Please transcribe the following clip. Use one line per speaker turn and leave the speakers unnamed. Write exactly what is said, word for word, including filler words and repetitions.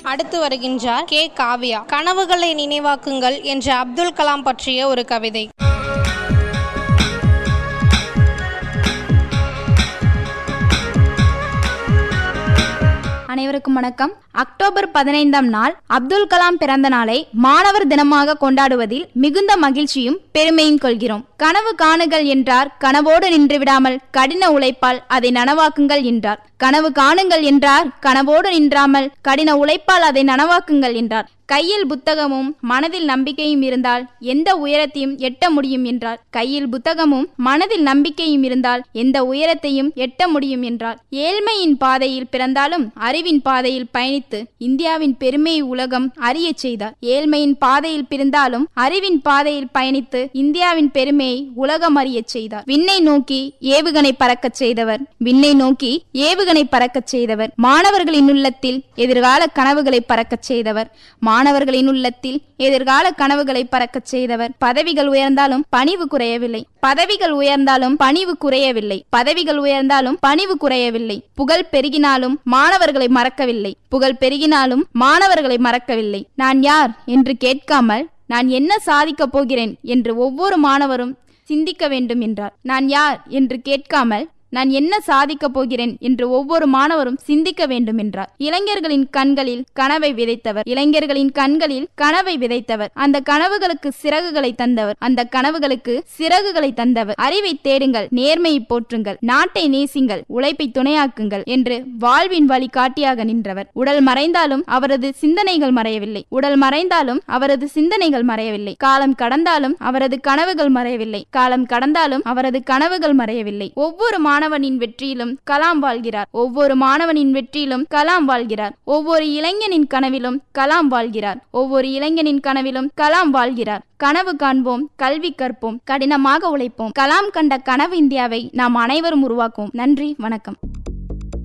அடுத்து வருகின்றார் கே காவ்யா. கனவுகளை நினைவாக்குங்கள் என்ற அப்துல் கலாம் பற்றிய ஒரு கவிதை.
அனைவருக்கும் வணக்கம். அக்டோபர் பதினைந்தாம் நாள் அப்துல் கலாம் பிறந்த நாளை மாணவர் தினமாக கொண்டாடுவதில் மிகுந்த மகிழ்ச்சியும் பெருமையும் கொள்கிறோம். கனவு காணுங்கள் என்றார், கனவோடு நின்று விடாமல் கடின உழைப்பால் அதை நனவாக்குங்கள் என்றார். கனவு காணுங்கள் என்றார், கனவோடு நின்றாமல் கடின உழைப்பால் அதை நனவாக்குங்கள் என்றார். கையில் புத்தகமும் மனதில் நம்பிக்கையும் இருந்தால் எந்த உயரத்தையும் எட்ட முடியும் என்றார். கையில் புத்தகமும் மனதில் நம்பிக்கையும் இருந்தால் எந்த உயரத்தையும் எட்ட முடியும் என்றார். ஏழ்மையின் பாதையில் பிறந்தாலும் அறிவின் பாதையில் பயணித்து இந்தியாவின் பெருமையை உலகம் அறிய செய்தார். ஏழ்மையின் பாதையில் பிறந்தாலும் அறிவின் பாதையில் பயணித்து இந்தியாவின் பெருமையை உலகம் அறிய செய்தார். விண்ணை நோக்கி ஏவுகணை பறக்கச் செய்தவர், விண்ணை நோக்கி ஏவுகணை பறக்கச் செய்தவர். மாணவர்களின் உள்ளத்தில் எதிர்கால கனவுகளை பறக்கச் செய்தவர், மாணவர்களின் உள்ளத்தில் எதிர்கால கனவுகளை பறக்கச் செய்தவர். பதவிகள் உயர்ந்தாலும் பணிவு குறையவில்லை, பதவிகள் உயர்ந்தாலும் பணிவு குறையவில்லை, பதவிகள் உயர்ந்தாலும் பணிவு குறையவில்லை. புகழ் பெருகினாலும் மாணவர்களை மறக்கவில்லை, புகழ் பெருகினாலும் மாணவர்களை மறக்கவில்லை. நான் யார் என்று கேட்காமல் நான் என்ன சாதிக்கப் போகிறேன் என்று ஒவ்வொரு மாணவரும் சிந்திக்க வேண்டும் என்றார். நான் யார் என்று கேட்காமல் நான் என்ன சாதிக்கப் போகிறேன் என்று ஒவ்வொரு மாணவரும் சிந்திக்க வேண்டும் என்றார். இளைஞர்களின் கண்களில் கனவை விதைத்தவர், இளைஞர்களின் கண்களில் கனவை விதைத்தவர். அந்த கனவுகளுக்கு சிறகுகளை தந்தவர், அந்த கனவுகளுக்கு சிறகுகளை தந்தவர். அறிவை தேடுங்கள், நேர்மையை போற்றுங்கள், நாட்டை நேசிங்கள், உழைப்பை துணையாக்குங்கள் என்று வாழ்வின் வழி காட்டியாக நின்றவர். உடல் மறைந்தாலும் அவரது சிந்தனைகள் மறையவில்லை, உடல் மறைந்தாலும் அவரது சிந்தனைகள் மறையவில்லை. காலம் கடந்தாலும் அவரது கனவுகள் மறையவில்லை, காலம் கடந்தாலும் அவரது கனவுகள் மறையவில்லை. ஒவ்வொரு மாணவனின் வெற்றியிலும் கலாம் வாழ்கிறார், ஒவ்வொரு மாணவனின் வெற்றியிலும் கலாம் வாழ்கிறார். ஒவ்வொரு இளைஞனின் கனவிலும் கலாம் வாழ்கிறார், ஒவ்வொரு இளைஞனின் கனவிலும் கலாம் வாழ்கிறார். கனவு காண்போம், கல்வி கற்போம், கடினமாக உழைப்போம். கலாம் கண்ட கனவு இந்தியாவை நாம் அனைவரும் உருவாக்குவோம். நன்றி, வணக்கம்.